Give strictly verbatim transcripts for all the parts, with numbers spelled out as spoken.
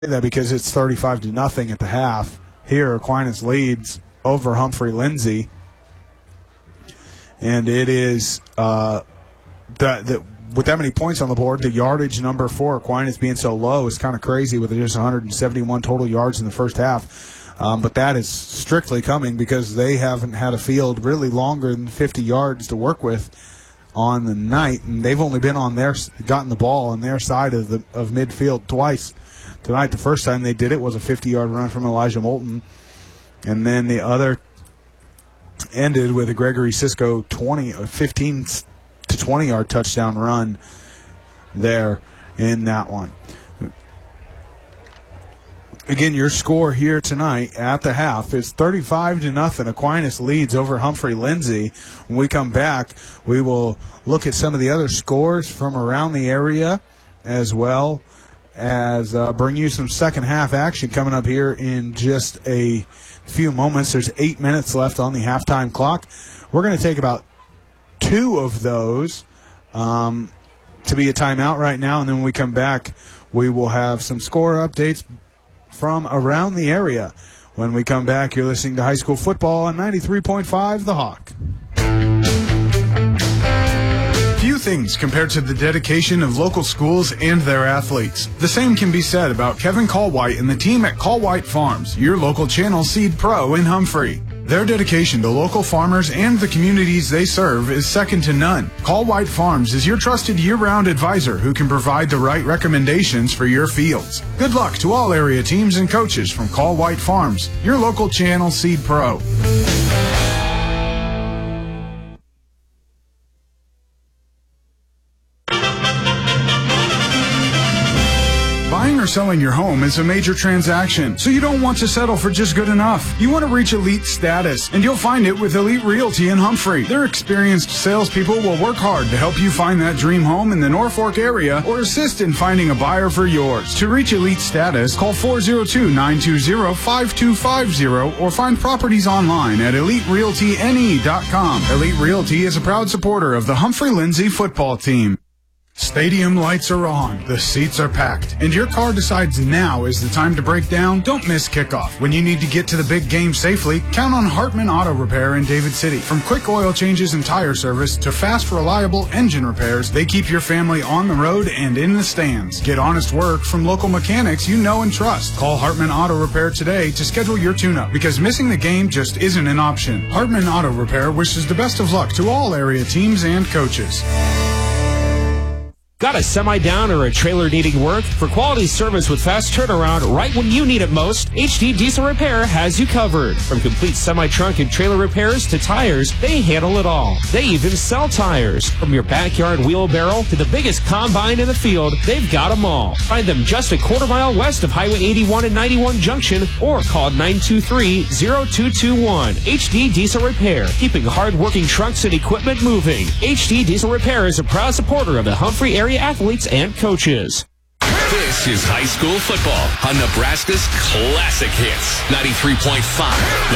that because it's thirty-five to nothing at the half. Here, Aquinas leads over Humphrey Lindsay, and it is uh, that that with that many points on the board, the yardage number for Aquinas being so low is kind of crazy with just one hundred seventy-one total yards in the first half. Um, but that is strictly coming because they haven't had a field really longer than fifty yards to work with on the night, and they've only been on their gotten the ball on their side of the of midfield twice tonight. The first time they did it was a fifty-yard run from Elijah Moulton, and then the other ended with a Gregory Cisco twenty, fifteen to twenty-yard touchdown run there in that one. Again, your score here tonight at the half is thirty-five to nothing. Aquinas leads over Humphrey Lindsay. When we come back, we will look at some of the other scores from around the area, as well as uh, bring you some second half action coming up here in just a few moments. There's eight minutes left on the halftime clock. We're going to take about two of those um, to be a timeout right now, and then when we come back, we will have some score updates from around the area. When we come back, you're listening to high school football on ninety-three point five The Hawk. Few things compared to the dedication of local schools and their athletes. The same can be said about Kevin Callwhite and the team at Callwhite Farms, your local channel seed pro in Humphrey. Their dedication to local farmers and the communities they serve is second to none. Callwhite Farms is your trusted year-round advisor who can provide the right recommendations for your fields. Good luck to all area teams and coaches from Callwhite Farms, your local channel seed pro. Buying or selling your home is a major transaction, so you don't want to settle for just good enough. You want to reach elite status, and you'll find it with Elite Realty in Humphrey. Their experienced salespeople will work hard to help you find that dream home in the Norfolk area or assist in finding a buyer for yours. To reach elite status, call four oh two, nine two zero, five two five zero or find properties online at elite realty n e dot com. Elite Realty is a proud supporter of the Humphrey Lindsay football team. Stadium lights are on, the seats are packed, and your car decides now is the time to break down. Don't miss kickoff. When you need to get to the big game safely, count on Hartman Auto Repair in David City. From quick oil changes and tire service to fast, reliable engine repairs, they keep your family on the road and in the stands. Get honest work from local mechanics you know and trust. Call Hartman Auto Repair today to schedule your tune-up, because missing the game just isn't an option. Hartman Auto Repair wishes the best of luck to all area teams and coaches. Got a semi down or a trailer needing work? For quality service with fast turnaround right when you need it most, H D Diesel Repair has you covered. From complete semi-trunk and trailer repairs to tires, they handle it all. They even sell tires. From your backyard wheelbarrow to the biggest combine in the field, they've got them all. Find them just a quarter mile west of Highway eighty-one and ninety-one Junction, or call nine two three, zero two two one. H D Diesel Repair, keeping hard-working trucks and equipment moving. H D Diesel Repair is a proud supporter of the Humphrey area athletes and coaches. This is high school football on Nebraska's classic hits. ninety-three point five, The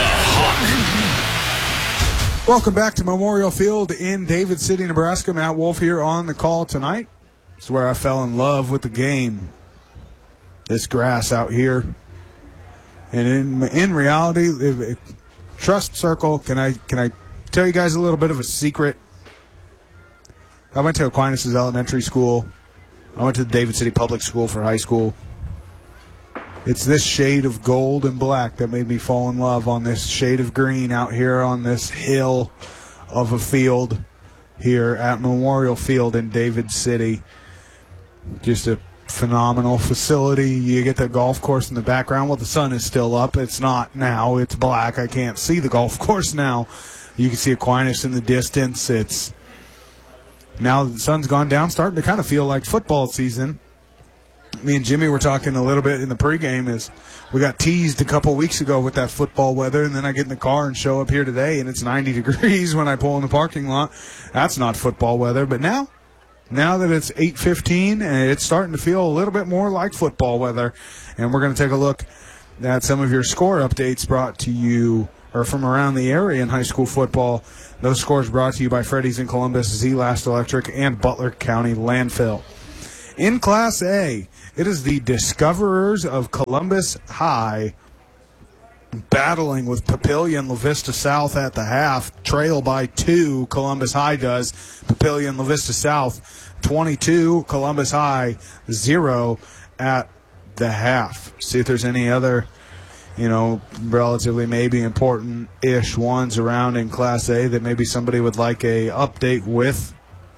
Hawk. Welcome back to Memorial Field in David City, Nebraska. Matt Wolf here on the call tonight. It's where I fell in love with the game. This grass out here. And in in reality, if, if, Trust Circle, can I can I tell you guys a little bit of a secret? I went to Aquinas' elementary school. I went to the David City Public School for high school. It's this shade of gold and black that made me fall in love on this shade of green out here on this hill of a field here at Memorial Field in David City. Just a phenomenal facility. You get the golf course in the background. Well, the sun is still up. It's not now. It's black. I can't see the golf course now. You can see Aquinas in the distance. It's now the sun's gone down, starting to kind of feel like football season. Me and Jimmy were talking a little bit in the pregame as we got teased a couple weeks ago with that football weather, and then I get in the car and show up here today, and it's ninety degrees when I pull in the parking lot. That's not football weather. But now, now that it's eight fifteen, it's starting to feel a little bit more like football weather. And we're going to take a look at some of your score updates brought to you or from around the area in high school football. Those scores brought to you by Freddy's in Columbus, Z-Last Electric, and Butler County Landfill. In Class A, it is the Discoverers of Columbus High battling with Papillion La Vista South at the half. Trail by two, Columbus High does. Papillion La Vista South, twenty-two. Columbus High, zero at the half. See if there's any other, you know, relatively maybe important-ish ones around in Class A that maybe somebody would like a update with.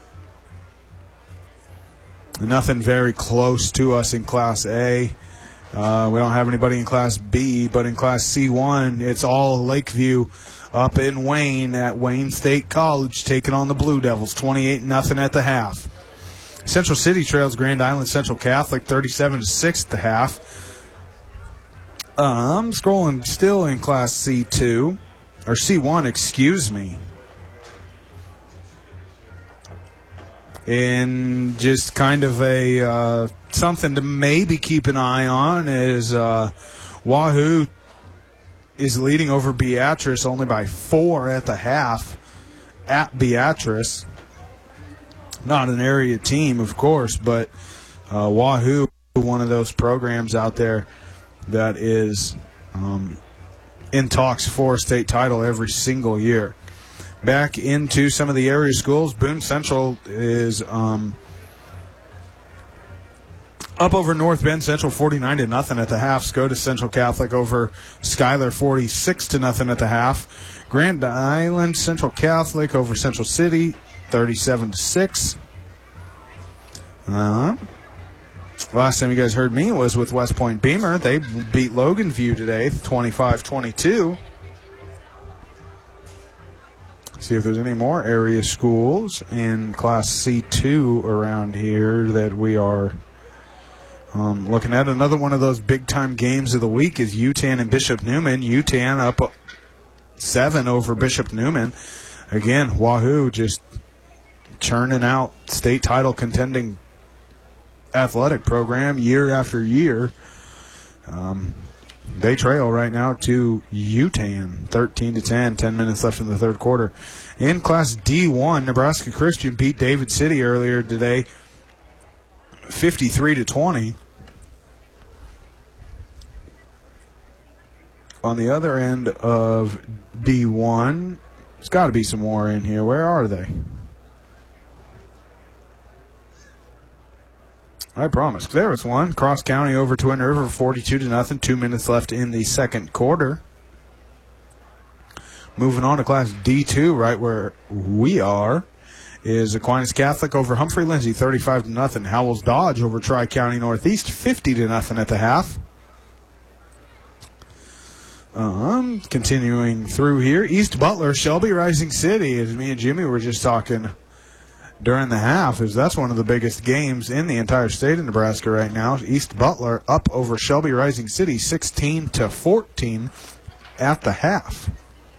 Nothing very close to us in Class A. Uh, we don't have anybody in Class B, but in Class C one, it's all Lakeview up in Wayne at Wayne State College taking on the Blue Devils, twenty-eight nothing at the half. Central City trails Grand Island Central Catholic, thirty-seven to six at the half. I'm um, scrolling still in Class C two, or C one, excuse me. And just kind of a uh, something to maybe keep an eye on is uh, Wahoo is leading over Beatrice only by four at the half at Beatrice. Not an area team, of course, but uh, Wahoo, one of those programs out there that is um, in talks for a state title every single year. Back into some of the area schools, Boone Central is um, up over North Bend Central forty-nine to nothing at the half. Scotus Central Catholic over Schuyler forty-six to nothing at the half. Grand Island Central Catholic over Central City thirty-seven to six. Uh, last time you guys heard me was with West Point Beamer. They beat Logan View today twenty-five twenty-two. See if there's any more area schools in Class C two around here that we are um, looking at. Another one of those big-time games of the week is U T A N and Bishop Neumann. U T A N up seven over Bishop Neumann. Again, Wahoo just churning out state title contending athletic program year after year. Um, They trail right now to U T A N, thirteen to ten, ten minutes left in the third quarter. In Class D one, Nebraska Christian beat David City earlier today, fifty-three to twenty. On the other end of D one, there's got to be some more in here. Where are they? I promise. There was one. Cross County over Twin River, forty-two to nothing. Two minutes left in the second quarter. Moving on to Class D two, right where we are, is Aquinas Catholic over Humphrey Lindsay, thirty-five to nothing. Howells Dodge over Tri-County Northeast, fifty to nothing at the half. Um, continuing through here, East Butler, Shelby Rising City, as me and Jimmy were just talking during the half, is that's one of the biggest games in the entire state of Nebraska right now. East Butler up over Shelby Rising City, sixteen to fourteen at the half.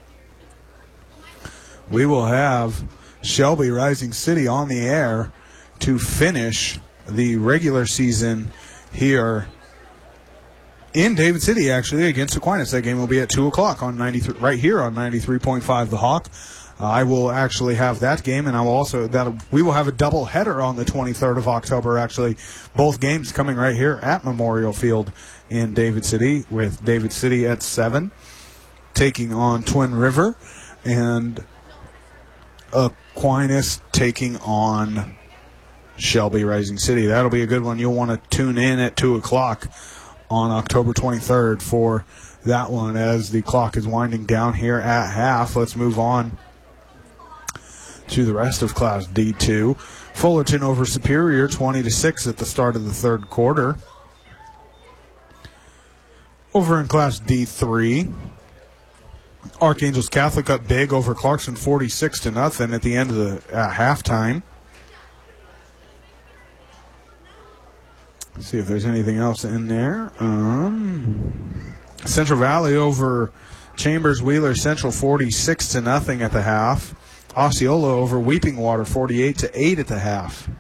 We will have Shelby Rising City on the air to finish the regular season here in David City, actually, against Aquinas. That game will be at two o'clock on ninety-three, right here on ninety-three point five The Hawk. Uh, I will actually have that game, and I will also that we will have a double header on the twenty-third of October. Actually, both games coming right here at Memorial Field in David City, with David City at seven taking on Twin River, and Aquinas taking on Shelby Rising City. That'll be a good one. You'll want to tune in at two o'clock on October twenty-third for that one as the clock is winding down here at half. Let's move on to the rest of Class D two. Fullerton over Superior, twenty to six at the start of the third quarter. Over in Class D three, Archangels Catholic up big over Clarkson, forty-six to nothing at the end of the uh, halftime. Let's see if there's anything else in there. Um, Central Valley over Chambers Wheeler Central, forty-six to nothing at the half. Osceola over Weeping Water, forty-eight to eight at the half.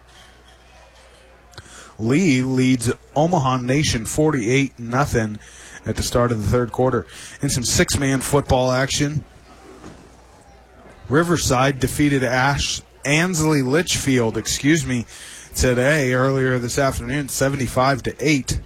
Lee leads Omaha Nation forty-eight nothing at the start of the third quarter. In some six-man football action, Riverside defeated Ash Ansley Litchfield, excuse me, today, earlier this afternoon, seventy-five to eight.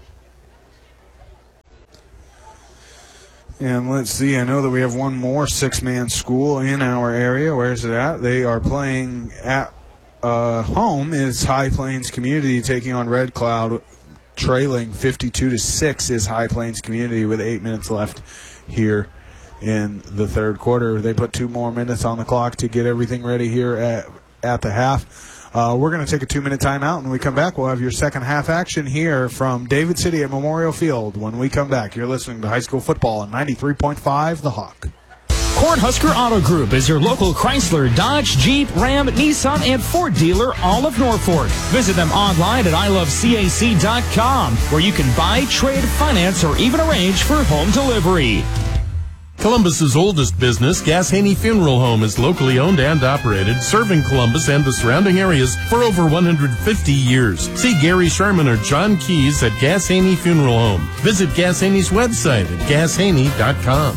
And let's see, I know that we have one more six-man school in our area. Where's it at? They are playing at uh, home is High Plains Community taking on Red Cloud. Trailing fifty-two to six is High Plains Community with eight minutes left here in the third quarter. They put two more minutes on the clock to get everything ready here at, at the half. Uh, we're going to take a two-minute timeout. When we come back, we'll have your second half action here from David City at Memorial Field. When we come back, you're listening to high school football on ninety-three point five The Hawk. Cornhusker Auto Group is your local Chrysler, Dodge, Jeep, Ram, Nissan, and Ford dealer all of Norfolk. Visit them online at I love C A C dot com, where you can buy, trade, finance, or even arrange for home delivery. Columbus's oldest business, Gas Haney Funeral Home, is locally owned and operated, serving Columbus and the surrounding areas for over one hundred fifty years. See Gary Sherman or John Keys at Gas Haney Funeral Home. Visit Gas Haney's website at gas haney dot com.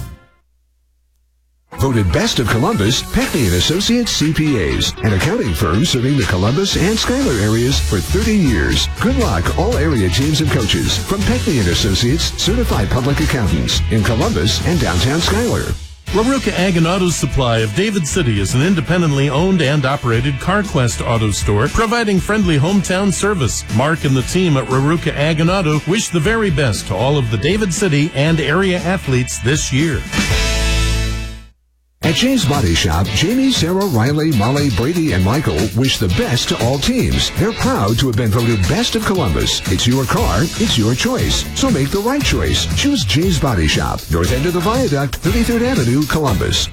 Voted Best of Columbus, Peckney and Associates C P As, an accounting firm serving the Columbus and Schuyler areas for thirty years. Good luck, all area teams and coaches from Peckney and Associates, certified public accountants in Columbus and downtown Schuyler. Raruka Ag and Auto Supply of David City is an independently owned and operated CarQuest auto store providing friendly hometown service. Mark and the team at Raruka Ag and Auto wish the very best to all of the David City and area athletes this year. At James Body Shop, Jamie, Sarah, Riley, Molly, Brady, and Michael wish the best to all teams. They're proud to have been voted Best of Columbus. It's your car, it's your choice. So make the right choice. Choose James Body Shop, north end of the Viaduct, thirty-third Avenue, Columbus.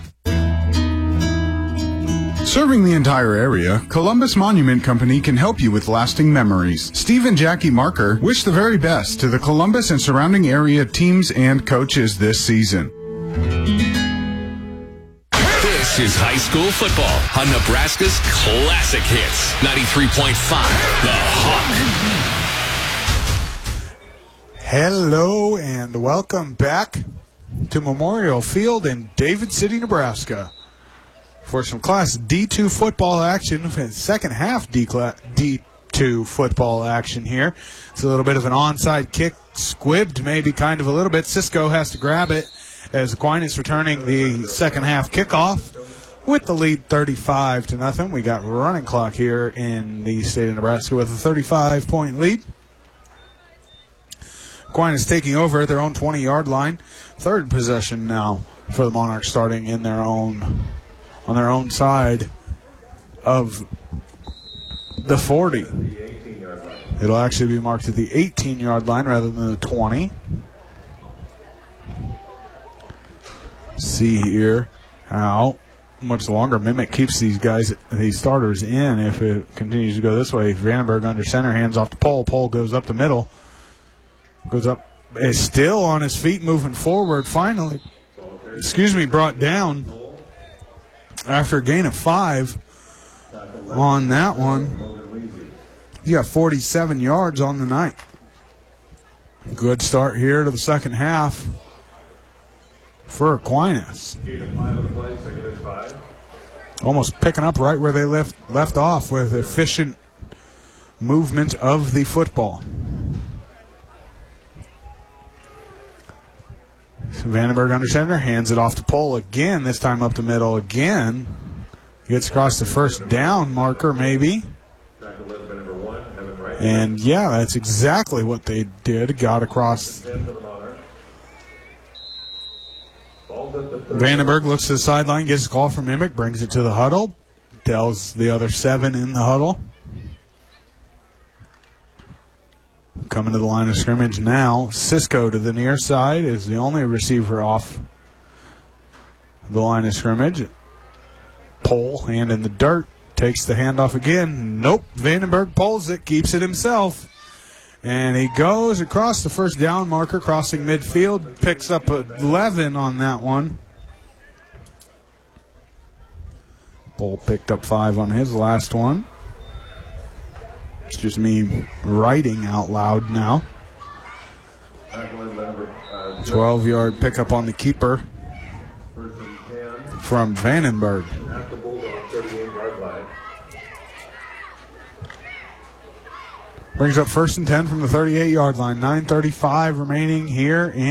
Serving the entire area, Columbus Monument Company can help you with lasting memories. Steve and Jackie Marker wish the very best to the Columbus and surrounding area teams and coaches this season. This is high school football on Nebraska's Classic Hits. ninety-three point five, The Hawk. Hello and welcome back to Memorial Field in David City, Nebraska for some Class D two football action. Second half D two football action here. It's a little bit of an onside kick, squibbed maybe kind of a little bit. Cisco has to grab it as Aquinas returning the second half kickoff with the lead thirty-five to nothing. We got running clock here in the state of Nebraska with a thirty-five point lead. Aquinas taking over at their own twenty-yard line. Third possession now for the Monarchs, starting in their own on their own side of the forty. It'll actually be marked at the eighteen-yard line rather than the twenty. See here how much longer Mimic keeps these guys, these starters in if it continues to go this way. Vandenberg under center, hands off the pole. Pole goes up the middle. Goes up, is still on his feet moving forward. Finally, excuse me, brought down after a gain of five on that one. He got forty-seven yards on the night. Good start here to the second half for Aquinas. Almost picking up right where they left left off with efficient movement of the football. Vandenberg under center, hands it off to Pole again, this time up the middle again. Gets across the first down marker maybe. And yeah, that's exactly what they did. Got across. Vandenberg looks to the sideline, gets a call from Mimic, brings it to the huddle, tells the other seven in the huddle. Coming to the line of scrimmage now. Cisco to the near side is the only receiver off the line of scrimmage. Pole, hand in the dirt, takes the handoff again. Nope, Vandenberg pulls it, keeps it himself. And he goes across the first down marker, crossing midfield, picks up eleven on that one. Pole picked up five on his last one. It's just me writing out loud now. twelve-yard pickup on the keeper from Vandenberg. Brings up first and ten from the thirty-eight-yard line. nine thirty-five remaining here in